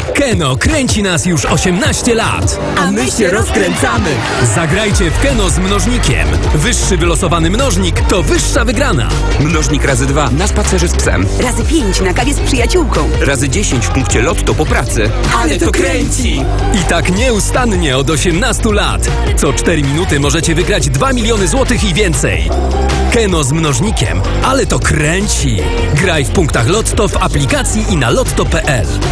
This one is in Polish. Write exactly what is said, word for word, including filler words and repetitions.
Keno kręci nas już osiemnaście lat. A my się rozkręcamy. Zagrajcie w Keno z mnożnikiem. Wyższy wylosowany mnożnik to wyższa wygrana. Mnożnik razy dwa na spacerze z psem. Razy pięć na kawie z przyjaciółką. Razy dziesięć w punkcie Lotto po pracy. Ale to kręci! I tak nieustannie od osiemnastu lat. Co cztery minuty możecie wygrać dwa miliony złotych i więcej. Keno z mnożnikiem, ale to kręci. Graj w punktach Lotto w aplikacji i na lotto kropka p l.